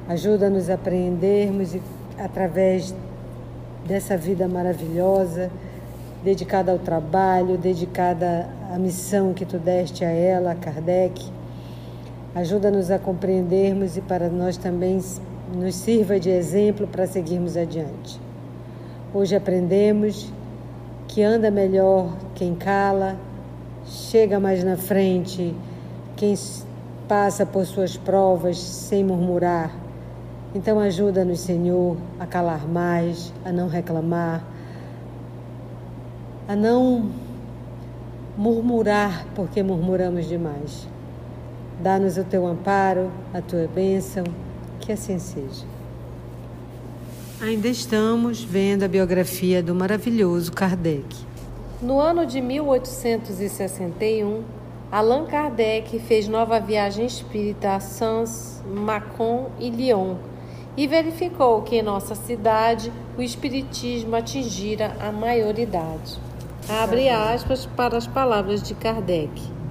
Ajuda-nos a apreendermos através dessa vida maravilhosa, dedicada ao trabalho, dedicada à missão que tu deste a ela, a Kardec. Ajuda-nos a compreendermos e para nós também nos sirva de exemplo para seguirmos adiante. Hoje aprendemos que anda melhor quem cala, chega mais na frente quem passa por suas provas sem murmurar. Então ajuda-nos, Senhor, a calar mais, a não reclamar, a não murmurar porque murmuramos demais. Dá-nos o teu amparo, a tua bênção, que assim seja. Ainda estamos vendo a biografia do maravilhoso Kardec. No ano de 1861, Allan Kardec fez nova viagem espírita a Sens, Mâcon e Lyon e verificou que em nossa cidade o espiritismo atingira a maioridade. Abre aspas para as palavras de Kardec.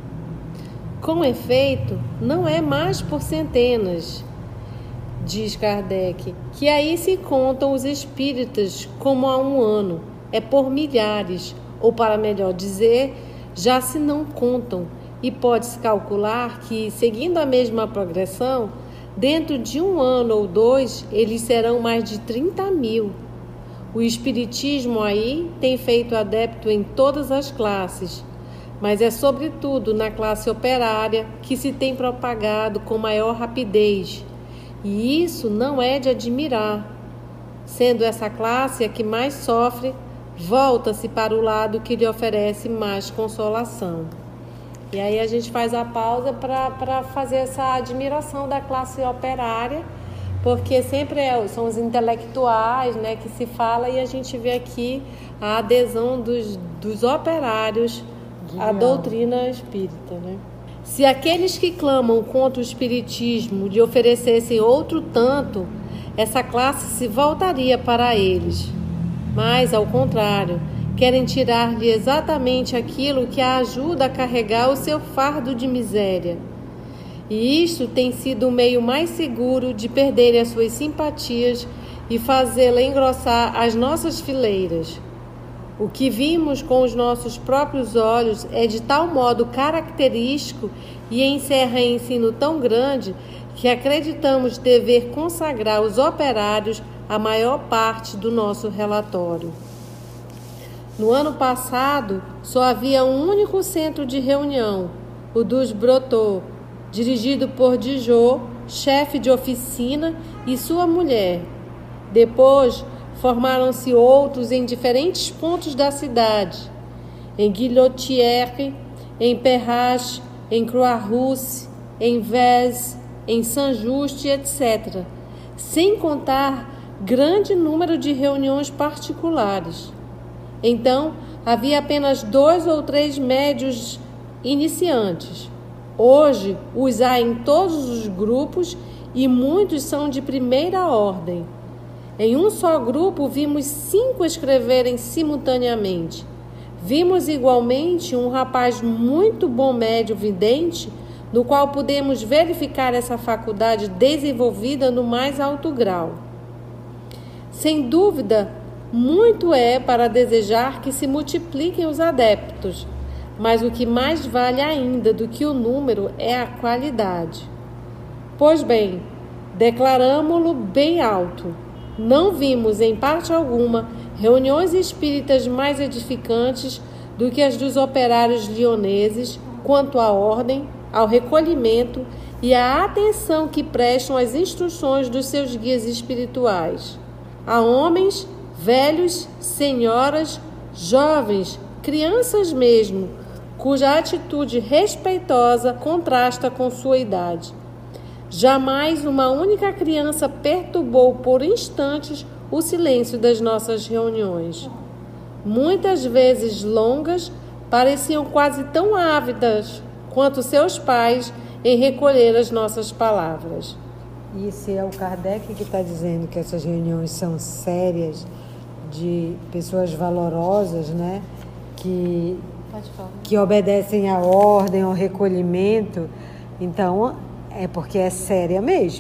Com efeito, não é mais por centenas, diz Kardec, que aí se contam os espíritas como há um ano, é por milhares, ou para melhor dizer, já se não contam, e pode-se calcular que, seguindo a mesma progressão, dentro de um ano ou dois, eles serão mais de 30.000. O espiritismo aí tem feito adepto em todas as classes, mas é sobretudo na classe operária que se tem propagado com maior rapidez, e isso não é de admirar. Sendo essa classe a que mais sofre, volta-se para o lado que lhe oferece mais consolação. E aí a gente faz a pausa para fazer essa admiração da classe operária, porque sempre são os intelectuais, né, que se fala, e a gente vê aqui a adesão dos operários à doutrina espírita, né? Se aqueles que clamam contra o espiritismo lhe oferecessem outro tanto, essa classe se voltaria para eles. Mas, ao contrário, querem tirar-lhe exatamente aquilo que a ajuda a carregar o seu fardo de miséria. E isto tem sido o meio mais seguro de perderem as suas simpatias e fazê-la engrossar as nossas fileiras. O que vimos com os nossos próprios olhos é de tal modo característico e encerra ensino tão grande que acreditamos dever consagrar os operários a maior parte do nosso relatório. No ano passado, só havia um único centro de reunião, o dos Brotteaux, dirigido por Dijot, chefe de oficina, e sua mulher. Depois, formaram-se outros em diferentes pontos da cidade, em Guillotière, em Perrache, em Croix-Rousse, em Vez, em Saint-Just, etc., sem contar grande número de reuniões particulares. Então, havia apenas 2 ou 3 médios iniciantes. Hoje, os há em todos os grupos e muitos são de primeira ordem. Em um só grupo, vimos 5 escreverem simultaneamente. Vimos igualmente um rapaz muito bom médio vidente, no qual podemos verificar essa faculdade desenvolvida no mais alto grau. Sem dúvida, muito é para desejar que se multipliquem os adeptos, mas o que mais vale ainda do que o número é a qualidade. Pois bem, declaramo-lo bem alto. Não vimos, em parte alguma, reuniões espíritas mais edificantes do que as dos operários lioneses quanto à ordem, ao recolhimento e à atenção que prestam às instruções dos seus guias espirituais. A homens, velhos, senhoras, jovens, crianças mesmo, cuja atitude respeitosa contrasta com sua idade. Jamais uma única criança perturbou por instantes o silêncio das nossas reuniões. Muitas vezes longas, pareciam quase tão ávidas quanto seus pais em recolher as nossas palavras. E se é o Kardec que está dizendo que essas reuniões são sérias, de pessoas valorosas, né? Que obedecem à ordem, ao recolhimento, então é porque é séria mesmo.